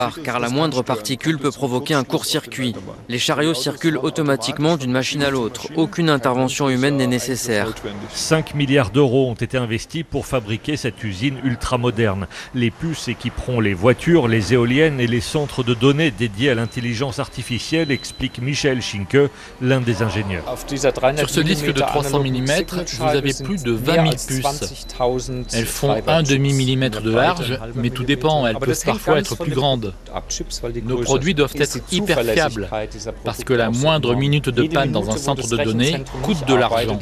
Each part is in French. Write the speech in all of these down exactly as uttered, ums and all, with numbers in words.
car la moindre particule peut provoquer un court-circuit. Les chariots circulent automatiquement d'une machine à l'autre. Aucune intervention humaine n'est nécessaire. cinq milliards d'euros ont été investis pour fabriquer cette usine ultramoderne. Les puces équiperont les voitures, les éoliennes et les centres de données dédiés à l'intelligence artificielle, explique Michael Schinke, l'un des ingénieurs. Sur ce disque de trois cents millimètres, vous avez plus de vingt mille puces. Elles font un demi-millimètre de large, mais tout dépend, elles peuvent parfois être plus grandes. Nos produits doivent être hyper fiables, parce que la moindre minute de panne dans un centre de données coûte de l'argent.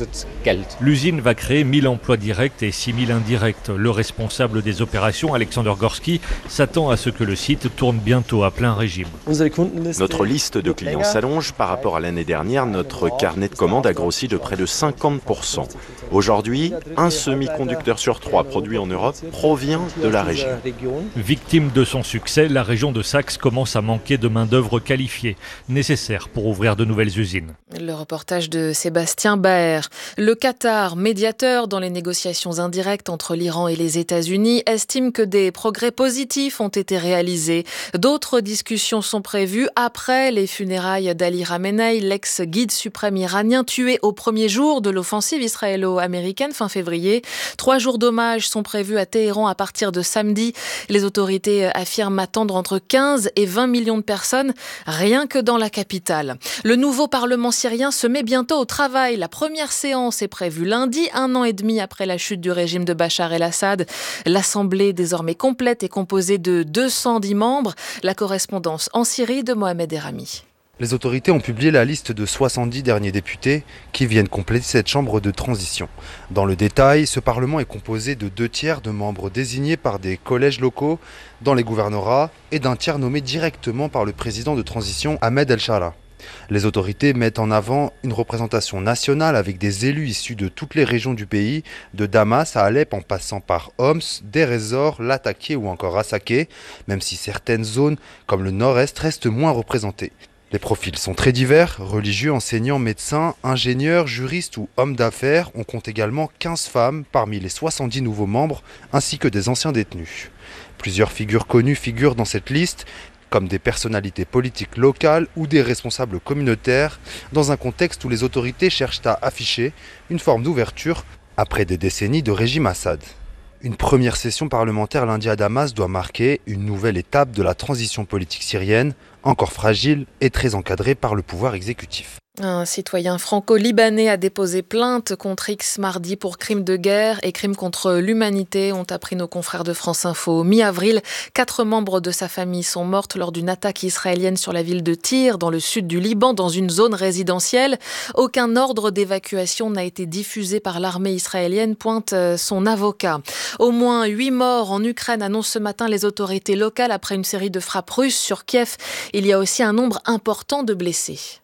L'usine va créer mille emplois directs et six mille indirects. Le responsable des opérations, Alexander Gorski, s'attend à ce que le site tourne bientôt à plein régime. Notre liste de clients s'allonge. Par rapport à l'année dernière, notre carnet de commandes a grossi de près de cinquante pour cent. Aujourd'hui, un semi-conducteur sur trois produit en Europe provient de la région. Victime de son succès, la région de Saxe commence à manquer de main-d'œuvre qualifiée, nécessaire pour ouvrir de nouvelles usines. Le reportage de Sébastien Baer. Le Qatar, médiateur dans les négociations indirectes entre l'Iran et les États-Unis, estime que des progrès positifs ont été réalisés. D'autres discussions sont prévues après les funérailles d'Ali Khamenei, l'ex-guide suprême iranien tué au premier jour de l'offensive israélo-américaine fin février. Trois jours d'hommage sont prévus à Téhéran à partir de samedi. Les autorités affirment attendre entre quinze et vingt millions de personnes, rien que dans la capitale. Le nouveau Parlement syrien se met bientôt au travail. La première séance est prévue lundi, un an et demi après la chute du régime de Bachar el-Assad. L'Assemblée, désormais complète, est composée de deux cent dix membres. La correspondance en Syrie de Mohamed Erami. Les autorités ont publié la liste de soixante-dix derniers députés qui viennent compléter cette chambre de transition. Dans le détail, ce Parlement est composé de deux tiers de membres désignés par des collèges locaux dans les gouvernorats et d'un tiers nommé directement par le président de transition Ahmed El-Shara. Les autorités mettent en avant une représentation nationale avec des élus issus de toutes les régions du pays, de Damas à Alep en passant par Homs, Deir ez-Zor, Latakia ou encore Rassaké, même si certaines zones comme le nord-est restent moins représentées. Les profils sont très divers, religieux, enseignants, médecins, ingénieurs, juristes ou hommes d'affaires. On compte également quinze femmes parmi les soixante-dix nouveaux membres, ainsi que des anciens détenus. Plusieurs figures connues figurent dans cette liste, comme des personnalités politiques locales ou des responsables communautaires, dans un contexte où les autorités cherchent à afficher une forme d'ouverture après des décennies de régime Assad. Une première session parlementaire lundi à Damas doit marquer une nouvelle étape de la transition politique syrienne, encore fragile et très encadrée par le pouvoir exécutif. Un citoyen franco-libanais a déposé plainte contre X mardi pour crimes de guerre et crimes contre l'humanité, ont appris nos confrères de France Info. Mi-avril, quatre membres de sa famille sont mortes lors d'une attaque israélienne sur la ville de Tyr, dans le sud du Liban, dans une zone résidentielle. Aucun ordre d'évacuation n'a été diffusé par l'armée israélienne, pointe son avocat. Au moins huit morts en Ukraine, annoncent ce matin les autorités locales après une série de frappes russes sur Kiev. Il y a aussi un nombre important de blessés.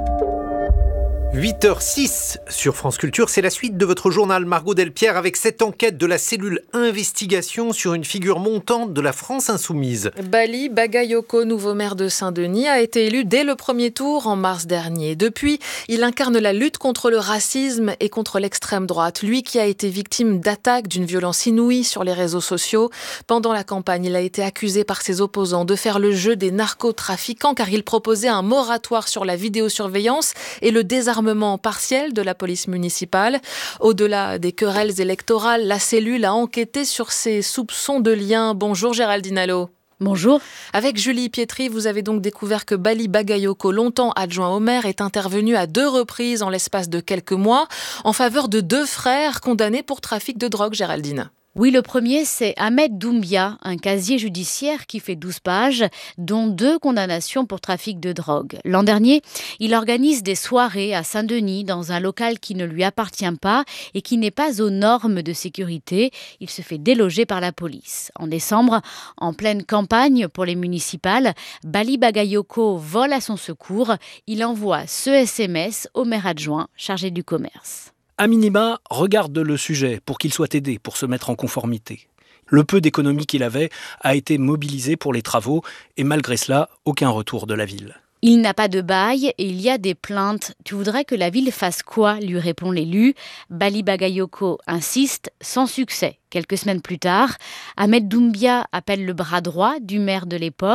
huit heures six sur France Culture, c'est la suite de votre journal Margot Delpierre avec cette enquête de la cellule investigation sur une figure montante de la France insoumise. Bali Bagayoko, nouveau maire de Saint-Denis, a été élu dès le premier tour en mars dernier. Depuis, il incarne la lutte contre le racisme et contre l'extrême droite. Lui qui a été victime d'attaques d'une violence inouïe sur les réseaux sociaux. Pendant la campagne, il a été accusé par ses opposants de faire le jeu des narcotrafiquants car il proposait un moratoire sur la vidéosurveillance et le désarmement partiel de la police municipale. Au-delà des querelles électorales, la cellule a enquêté sur ces soupçons de lien. Bonjour Géraldine Allo. Bonjour. Avec Julie Pietri, vous avez donc découvert que Bali Bagayoko, longtemps adjoint au maire, est intervenu à deux reprises en l'espace de quelques mois en faveur de deux frères condamnés pour trafic de drogue, Géraldine. Oui, le premier, c'est Ahmed Doumbia, un casier judiciaire qui fait douze pages, dont deux condamnations pour trafic de drogue. L'an dernier, il organise des soirées à Saint-Denis dans un local qui ne lui appartient pas et qui n'est pas aux normes de sécurité. Il se fait déloger par la police. En décembre, en pleine campagne pour les municipales, Bali Bagayoko vole à son secours. Il envoie ce S M S au maire adjoint chargé du commerce. À minima, regarde le sujet pour qu'il soit aidé pour se mettre en conformité. Le peu d'économie qu'il avait a été mobilisé pour les travaux et malgré cela, aucun retour de la ville. Il n'a pas de bail et il y a des plaintes. Tu voudrais que la ville fasse quoi, lui répond l'élu. Bali Bagayoko insiste, sans succès. Quelques semaines plus tard, Ahmed Doumbia appelle le bras droit du maire de l'époque.